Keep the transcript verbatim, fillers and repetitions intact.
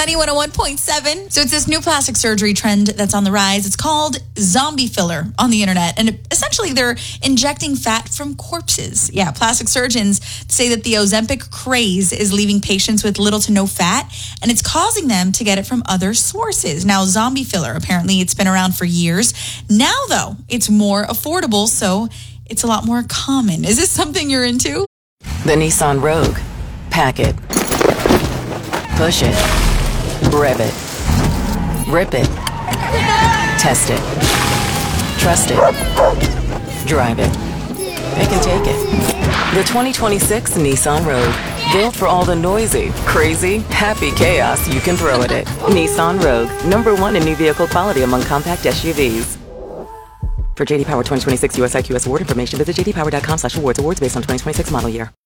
Sunny one oh one point seven. So it's this new plastic surgery trend that's on the rise. It's called zombie filler on the internet. And essentially they're injecting fat from corpses. Yeah, plastic surgeons say that the Ozempic craze is leaving patients with little to no fat, and it's causing them to get it from other sources. Now, zombie filler, apparently it's been around for years. Now, though, it's more affordable, so it's a lot more common. Is this something you're into? The Nissan Rogue. Pack it. Push it. Rev it. Rip it. Test it. Trust it. Drive it. Pick and take it. The twenty twenty-six Nissan Rogue. Built for all the noisy, crazy, happy chaos you can throw at it. Nissan Rogue. Number one in new vehicle quality among compact S U Vs. For J D Power twenty twenty-six U S I Q S award information, visit j d power dot com slash awards. Awards based on twenty twenty-six model year.